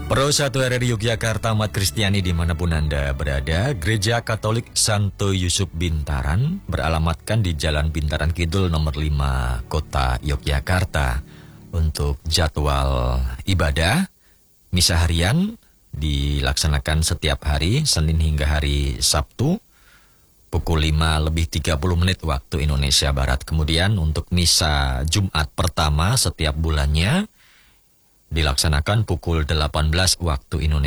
Pro 1 RRI Yogyakarta, umat Kristiani dimanapun Anda berada, Gereja Katolik Santo Yusuf Bintaran beralamatkan di Jalan Bintaran Kidul nomor 5, Kota Yogyakarta. Untuk jadwal ibadah, misa harian dilaksanakan setiap hari, Senin hingga hari Sabtu, pukul 5:30 waktu Indonesia Barat. Kemudian untuk misa Jumat pertama setiap bulannya, dilaksanakan pukul 18 waktu Indonesia